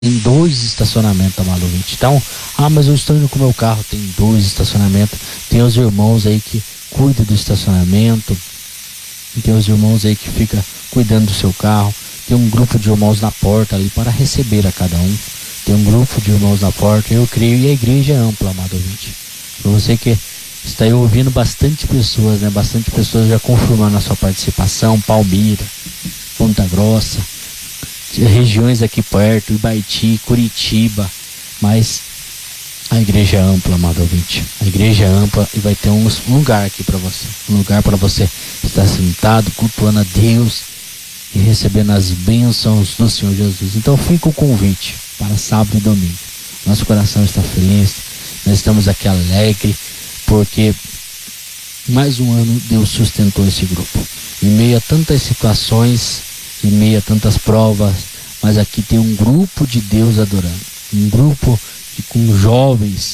Tem 2 estacionamentos, amado ouvinte. Então, mas eu estou indo com o meu carro, tem 2 estacionamentos. Tem os irmãos aí que cuidam do estacionamento. Tem os irmãos aí que ficam cuidando do seu carro. Tem um grupo de irmãos na porta ali para receber a cada um. Tem um grupo de irmãos na porta, eu creio, e a igreja é ampla, amado ouvinte. Para você que está aí ouvindo bastante pessoas, né? Bastante pessoas já confirmando a sua participação. Palmira, Ponta Grossa, regiões aqui perto, Ibaiti, Curitiba, mas a igreja é ampla, amado ouvinte. A igreja é ampla e vai ter um lugar aqui para você. Um lugar para você estar sentado, cultuando a Deus e recebendo as bênçãos do Senhor Jesus. Então fica o convite para sábado e domingo. Nosso coração está feliz, nós estamos aqui alegre, porque mais um ano Deus sustentou esse grupo. Em meio a tantas situações, em meio a tantas provas, mas aqui tem um grupo de Deus adorando. Um grupo com jovens,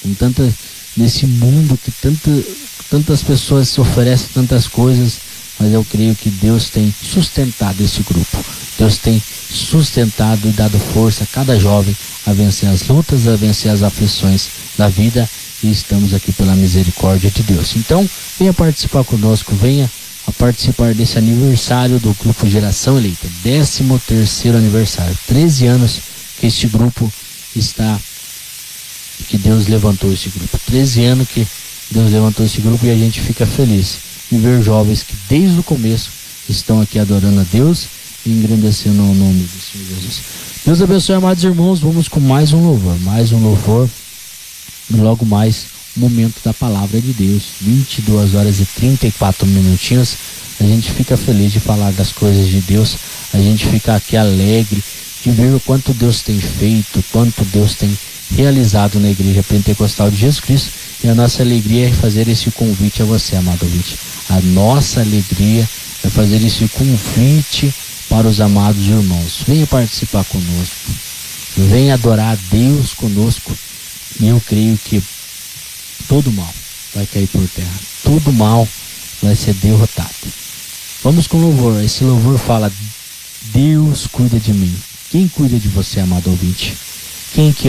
nesse mundo que tantas pessoas se oferecem tantas coisas, mas eu creio que Deus tem sustentado esse grupo. Deus tem sustentado e dado força a cada jovem a vencer as lutas, a vencer as aflições da vida, e estamos aqui pela misericórdia de Deus. Então, venha participar conosco, venha a participar desse aniversário do Grupo Geração Eleita, 13º aniversário, 13 anos que este grupo está, que Deus levantou esse grupo, 13 anos que Deus levantou esse grupo, e a gente fica feliz em ver jovens que desde o começo estão aqui adorando a Deus e engrandecendo o nome do Senhor Jesus. Deus abençoe, amados irmãos. Vamos com mais um louvor, e logo mais o momento da palavra de Deus, 22 horas e 34 minutinhos. A gente fica feliz de falar das coisas de Deus, a gente fica aqui alegre de ver o quanto Deus tem feito, quanto Deus tem realizado na Igreja Pentecostal de Jesus Cristo. E a nossa alegria é fazer esse convite a você, amado ouvinte. A nossa alegria é fazer esse convite para os amados irmãos. Venha participar conosco, venha adorar a Deus conosco, e eu creio que todo mal vai cair por terra, todo mal vai ser derrotado. Vamos com louvor. Esse louvor fala: Deus cuida de mim. Quem cuida de você, amado ouvinte? Quem que é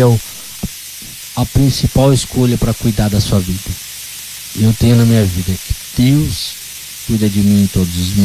a principal escolha para cuidar da sua vida? Eu tenho na minha vida que Deus cuida de mim em todos os